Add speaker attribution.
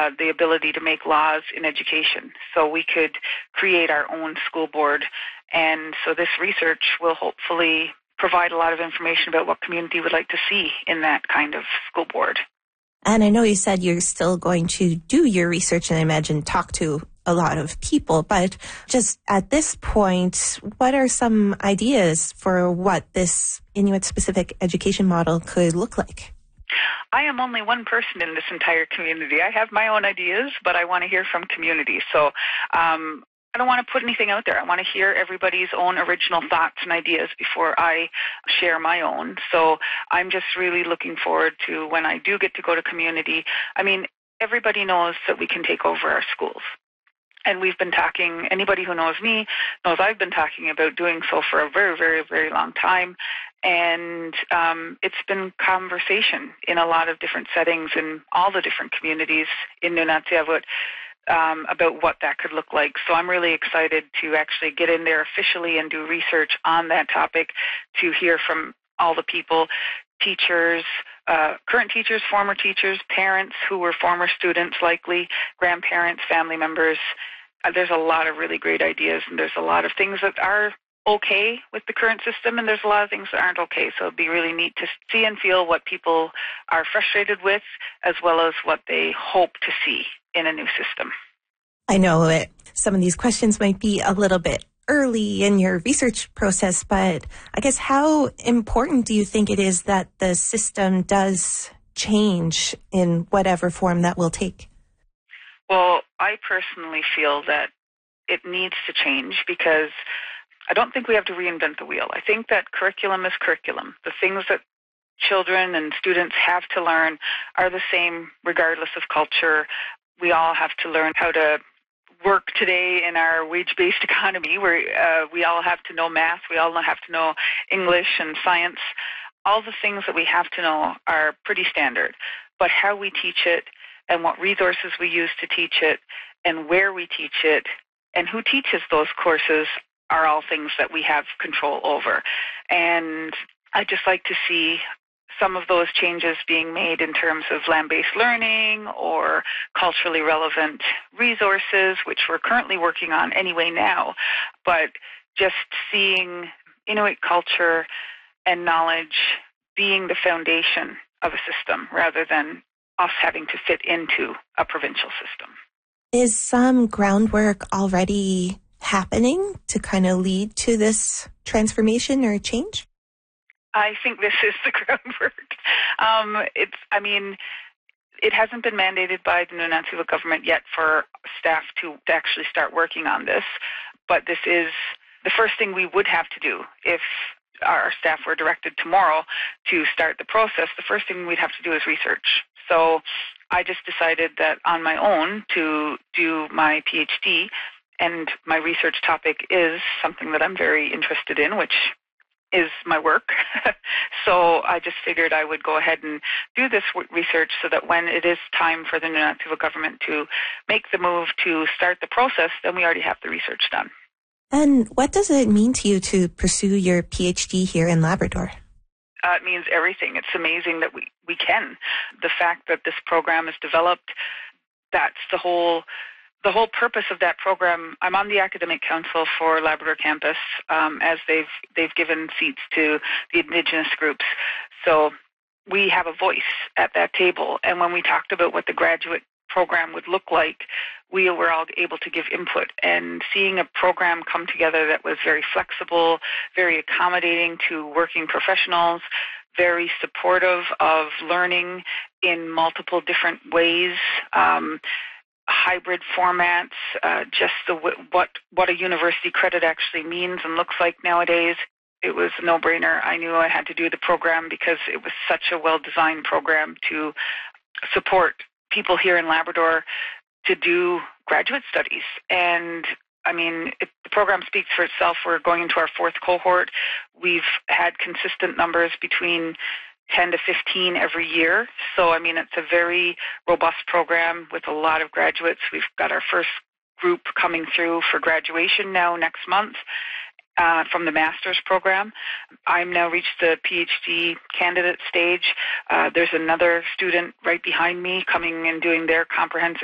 Speaker 1: the ability to make laws in education. So we could create our own school board. And so this research will hopefully provide a lot of information about what community would like to see in that kind of school board.
Speaker 2: And I know you said you're still going to do your research and I imagine talk to a lot of people, but just at this point, what are some ideas for what this Inuit-specific education model could look like?
Speaker 1: I am only one person in this entire community. I have my own ideas, but I want to hear from community. So I don't want to put anything out there. I want to hear everybody's own original thoughts and ideas before I share my own. So I'm just really looking forward to when I do get to go to community. I mean, everybody knows that we can take over our schools. And we've been talking, anybody who knows me knows I've been talking about doing so for a very, very, very long time. And it's been conversation in a lot of different settings in all the different communities in Nunatsiavut about what that could look like. So I'm really excited to actually get in there officially and do research on that topic, to hear from all the people, teachers, current teachers, former teachers, parents who were former students likely, grandparents, family members. There's a lot of really great ideas, and there's a lot of things that are okay with the current system, and there's a lot of things that aren't okay. So it'd be really neat to see and feel what people are frustrated with, as well as what they hope to see in a new system.
Speaker 2: I know that some of these questions might be a little bit early in your research process, but I guess how important do you think it is that the system does change in whatever form that will take?
Speaker 1: Well, I personally feel that it needs to change, because I don't think we have to reinvent the wheel. I think that curriculum is curriculum. The things that children and students have to learn are the same regardless of culture. We all have to learn how to work today in our wage-based economy, where we all have to know math, we all have to know English and science. All the things that we have to know are pretty standard. But how we teach it, and what resources we use to teach it, and where we teach it, and who teaches those courses are all things that we have control over. And I'd just like to see some of those changes being made in terms of land-based learning or culturally relevant resources, which we're currently working on anyway now. But just seeing Inuit culture and knowledge being the foundation of a system rather than us having to fit into a provincial system.
Speaker 2: Is some groundwork already happening to kind of lead to this transformation or change?
Speaker 1: I think this is the groundwork. It hasn't been mandated by the Nunatsiavut government yet for staff to actually start working on this, but this is the first thing we would have to do if our staff were directed tomorrow to start the process. The first thing we'd have to do is research. So I just decided that on my own to do my PhD, and my research topic is something that I'm very interested in, which is my work. So I just figured I would go ahead and do this research so that when it is time for the Nunatsiavut government to make the move to start the process, then we already have the research done.
Speaker 2: And what does it mean to you to pursue your PhD here in Labrador?
Speaker 1: It means everything. It's amazing that we can. The fact that this program is developed, that's the whole purpose of that program. I'm on the academic council for Labrador campus, as they've given seats to the Indigenous groups. So we have a voice at that table. And when we talked about what the graduate program would look like, we were all able to give input. And seeing a program come together that was very flexible, very accommodating to working professionals, very supportive of learning in multiple different ways, hybrid formats, just what a university credit actually means and looks like nowadays. It was a no-brainer. I knew I had to do the program because it was such a well-designed program to support people here in Labrador to do graduate studies. And the program speaks for itself. We're going into our fourth cohort. We've had consistent numbers between 10 to 15 every year. So, it's a very robust program with a lot of graduates. We've got our first group coming through for graduation now next month from the master's program. I'm now reached the PhD candidate stage. There's another student right behind me coming and doing their comprehensive